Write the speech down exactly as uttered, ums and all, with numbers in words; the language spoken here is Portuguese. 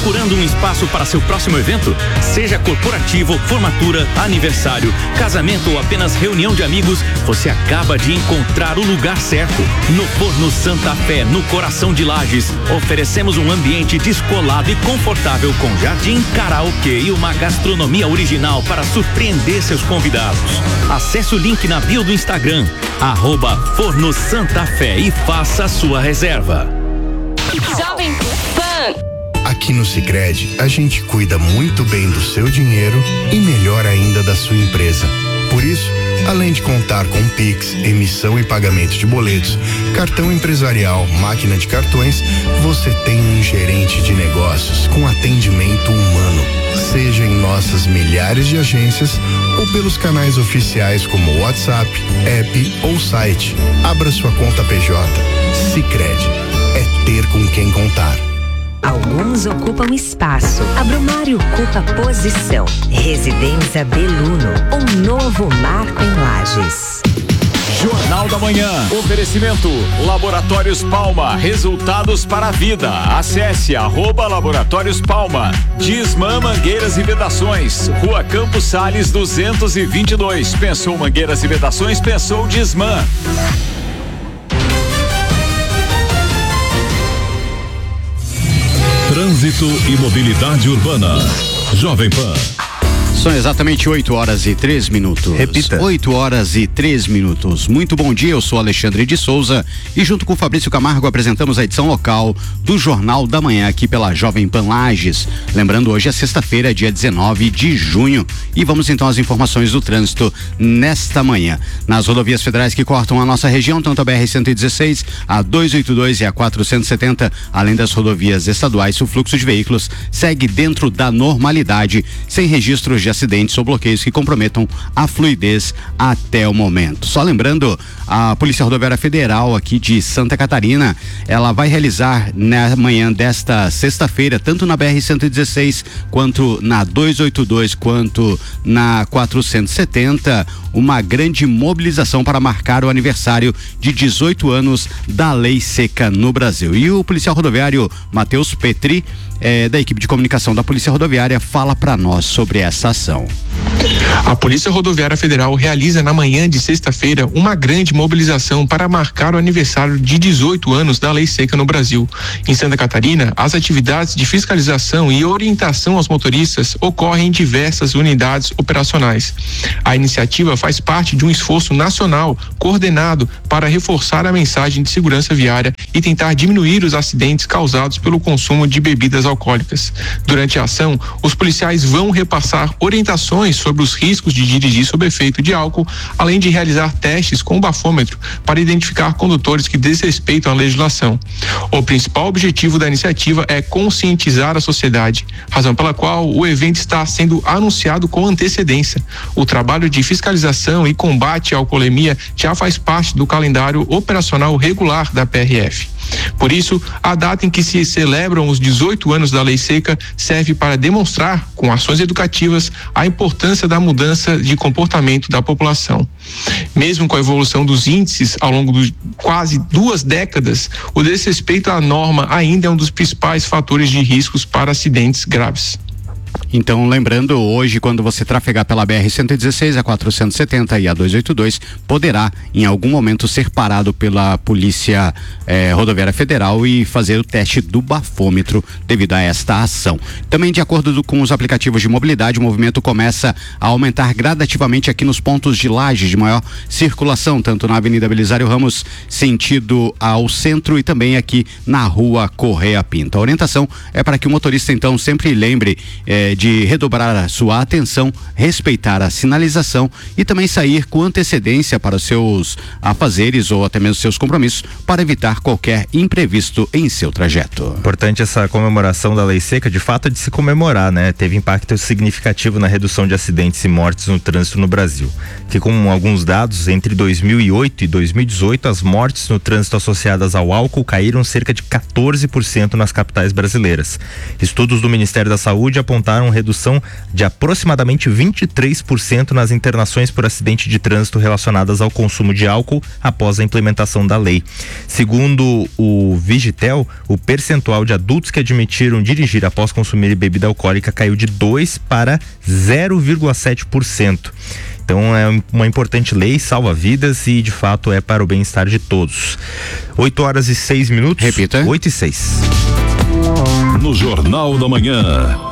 Procurando um espaço para seu próximo evento? Seja corporativo, formatura, aniversário, casamento ou apenas reunião de amigos, você acaba de encontrar o lugar certo. No Forno Santa Fé, no coração de Lages, oferecemos um ambiente descolado e confortável com jardim, karaokê e uma gastronomia original para surpreender seus convidados. Acesse o link na bio do Instagram, arroba Forno Santa Fé, e faça a sua reserva. Jovem Pan. Aqui no Sicredi, a gente cuida muito bem do seu dinheiro e melhor ainda da sua empresa. Por isso, além de contar com Pix, emissão e pagamento de boletos, cartão empresarial, máquina de cartões, você tem um gerente de negócios com atendimento humano. Seja em nossas milhares de agências ou pelos canais oficiais como WhatsApp, app ou site. Abra sua conta P J. Sicredi é ter com quem contar. Alguns ocupam espaço, a Brumário ocupa posição. Residência Beluno, um novo marco em Lages. Jornal da Manhã. Oferecimento Laboratórios Palma. Resultados para a vida. Acesse arroba Laboratórios Palma. Disman Mangueiras e Vedações. Rua Campos Sales duzentos e vinte e dois. Pensou Mangueiras e Vedações? Pensou Disman. Trânsito e mobilidade urbana. Jovem Pan. São exatamente oito horas e três minutos. Repita. oito horas e três minutos. Muito bom dia, eu sou Alexandre de Souza e junto com Fabrício Camargo apresentamos a edição local do Jornal da Manhã aqui pela Jovem Pan Lages. Lembrando, hoje é sexta-feira, dia dezenove de junho, e vamos então às informações do trânsito nesta manhã. Nas rodovias federais que cortam a nossa região, tanto a B R cento e dezesseis, a duzentos e oitenta e dois e a quatrocentos e setenta, além das rodovias estaduais, o fluxo de veículos segue dentro da normalidade, sem registros de acidentes ou bloqueios que comprometam a fluidez até o momento. Só lembrando, a Polícia Rodoviária Federal aqui de Santa Catarina, ela vai realizar na manhã desta sexta-feira, tanto na B R cento e dezesseis quanto na duzentos e oitenta e dois quanto na quatrocentos e setenta, uma grande mobilização para marcar o aniversário de dezoito anos da Lei Seca no Brasil. E o policial rodoviário Matheus Petri, é, da equipe de comunicação da Polícia Rodoviária, fala para nós sobre essa ação. A Polícia Rodoviária Federal realiza na manhã de sexta-feira uma grande mobilização para marcar o aniversário de dezoito anos da Lei Seca no Brasil. Em Santa Catarina, as atividades de fiscalização e orientação aos motoristas ocorrem em diversas unidades operacionais. A iniciativa faz parte de um esforço nacional coordenado para reforçar a mensagem de segurança viária e tentar diminuir os acidentes causados pelo consumo de bebidas alcoólicas. Durante a ação, os policiais vão repassar orientações sobre os riscos de dirigir sob efeito de álcool, além de realizar testes com o bafômetro para identificar condutores que desrespeitam a legislação. O principal objetivo da iniciativa é conscientizar a sociedade, razão pela qual o evento está sendo anunciado com antecedência. O trabalho de fiscalização e combate à alcoolemia já faz parte do calendário operacional regular da P R F. Por isso, a data em que se celebram os dezoito anos da Lei Seca serve para demonstrar, com ações educativas, a importância da mudança de comportamento da população. Mesmo com a evolução dos índices ao longo de quase duas décadas, o desrespeito à norma ainda é um dos principais fatores de riscos para acidentes graves. Então, lembrando, hoje, quando você trafegar pela B R cento e dezesseis, a quatrocentos e setenta e a duzentos e oitenta e dois, poderá, em algum momento, ser parado pela Polícia eh, Rodoviária Federal e fazer o teste do bafômetro devido a esta ação. Também, de acordo do, com os aplicativos de mobilidade, o movimento começa a aumentar gradativamente aqui nos pontos de Lages de maior circulação, tanto na Avenida Belisário Ramos, sentido ao centro, e também aqui na Rua Correia Pinto. A orientação é para que o motorista, então, sempre lembre eh, de redobrar a sua atenção, respeitar a sinalização e também sair com antecedência para os seus afazeres ou até mesmo seus compromissos, para evitar qualquer imprevisto em seu trajeto. Importante essa comemoração da Lei Seca, de fato, de se comemorar, né? Teve impacto significativo na redução de acidentes e mortes no trânsito no Brasil. Que, com alguns dados, entre dois mil e oito e dois mil e dezoito, as mortes no trânsito associadas ao álcool caíram cerca de quatorze por cento nas capitais brasileiras. Estudos do Ministério da Saúde apontaram apontaram redução de aproximadamente vinte e três por cento nas internações por acidente de trânsito relacionadas ao consumo de álcool após a implementação da lei. Segundo o Vigitel, o percentual de adultos que admitiram dirigir após consumir bebida alcoólica caiu de dois para zero vírgula sete por cento. Então é uma importante lei, salva vidas e de fato é para o bem-estar de todos. oito horas e seis minutos. Repita. oito e seis. No Jornal da Manhã.